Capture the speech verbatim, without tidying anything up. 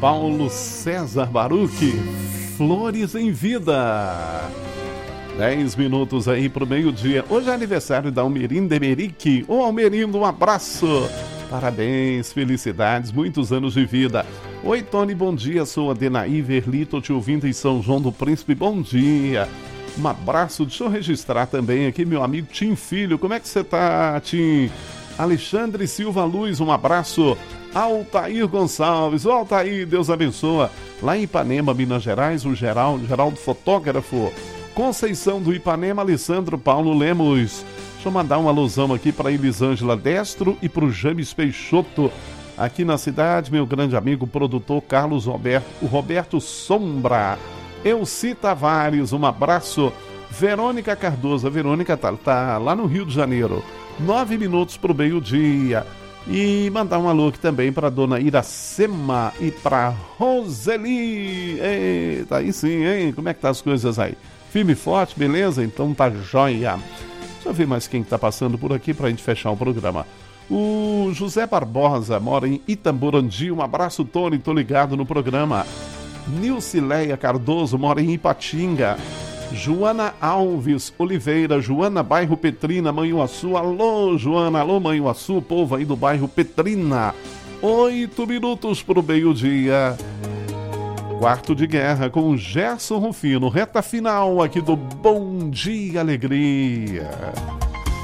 Paulo César Baruch, Flores em Vida. Dez minutos aí pro meio-dia. Hoje é aniversário da Almerinda Emerick. Ô Almerinda, um abraço. Parabéns, felicidades, muitos anos de vida. Oi, Tony, bom dia. Sou a Denaí Verlito, te ouvindo em São João do Príncipe. Bom dia. Um abraço. Deixa eu registrar também aqui meu amigo Tim Filho. Como é que você tá, Tim? Alexandre Silva Luz, um abraço. Altair Gonçalves. Ô, Altair, Deus abençoa. Lá em Ipanema, Minas Gerais, o Geraldo, Geraldo fotógrafo. Conceição do Ipanema, Alessandro Paulo Lemos. Deixa eu mandar uma alusão aqui para Elisângela Destro e para o James Peixoto. Aqui na cidade, meu grande amigo, produtor Carlos Roberto, o Roberto Sombra. Elci Tavares, um abraço. Verônica Cardoso, a Verônica tá, tá lá no Rio de Janeiro. Nove minutos para o meio-dia. E mandar um alô aqui também para dona Iracema e para Roseli. Eita, aí sim, hein? Como é que tá as coisas aí? Firme e forte, beleza? Então tá joia. Deixa eu ver mais quem tá passando por aqui pra gente fechar o programa. O José Barbosa mora em Itamborandi. Um abraço, Tony, tô ligado no programa. Nilcileia Cardoso mora em Ipatinga. Joana Alves Oliveira, Joana, bairro Petrina, Manhuaçu. Alô, Joana, alô, Manhuaçu, povo aí do bairro Petrina. Oito minutos pro meio-dia. Quarto de Guerra com Gerson Rufino, reta final aqui do Bom Dia Alegria.